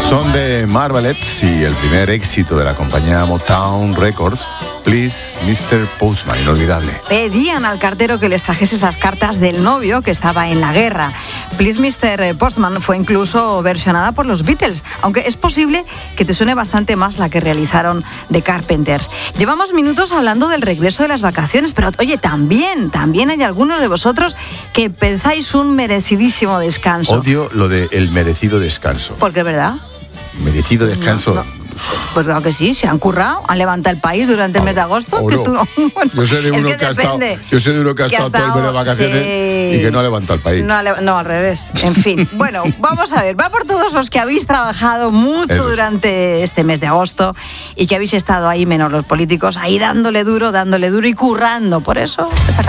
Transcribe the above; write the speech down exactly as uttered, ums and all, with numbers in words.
Son de Marvelettes y el primer éxito de la compañía Motown Records, Please, mister Postman, inolvidable. Pedían al cartero que les trajese esas cartas del novio que estaba en la guerra. Please, mister Postman fue incluso versionada por los Beatles, aunque es posible que te suene bastante más la que realizaron The Carpenters. Llevamos minutos hablando del regreso de las vacaciones, pero oye, también, también hay algunos de vosotros que pensáis un merecidísimo descanso. Odio lo de el merecido descanso. ¿Por qué, verdad? Merecido descanso. No, no. Pues claro que sí, se han currado, han levantado el país durante el mes de agosto. O que no. tú no, bueno, yo sé de uno es que, que, ha estado, depende, yo sé de uno que ha que estado todo el mes de vacaciones sí. y que no ha levantado el país. No, no, al revés. En fin, bueno, vamos a ver, va por todos los que habéis trabajado mucho Eso. durante este mes de agosto y que habéis estado ahí, menos los políticos, ahí dándole duro, dándole duro y currando. Por eso...